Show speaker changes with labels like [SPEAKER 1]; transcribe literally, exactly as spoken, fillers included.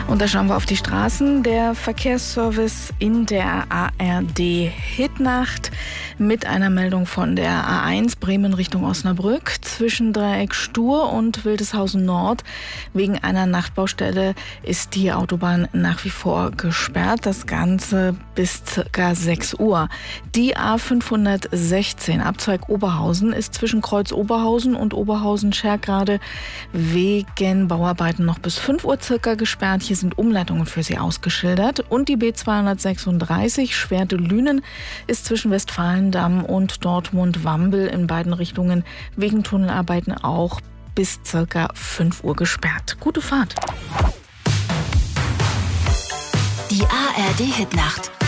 [SPEAKER 1] Und da schauen wir auf die Straßen. Der Verkehrsservice in der A R D-Hitnacht mit einer Meldung von der A eins Bremen Richtung Osnabrück zwischen Dreieck Stur und Wildeshausen Nord. Wegen einer Nachtbaustelle ist die Autobahn nach wie vor gesperrt. Das Ganze bis ca. sechs Uhr. Die A fünfhundertsechzehn Abzweig Oberhausen ist zwischen Kreuz Oberhausen und Oberhausen-Schergrade wegen Bauarbeiten noch bis fünf Uhr circa gesperrt. Hier sind Umleitungen für Sie ausgeschildert. Und die B zweihundertsechsunddreißig Schwerte-Lünen ist zwischen Westfalendamm und Dortmund-Wambel in beiden Richtungen wegen Tunnelarbeiten auch bis circa fünf Uhr gesperrt. Gute Fahrt.
[SPEAKER 2] Die A R D-Hitnacht.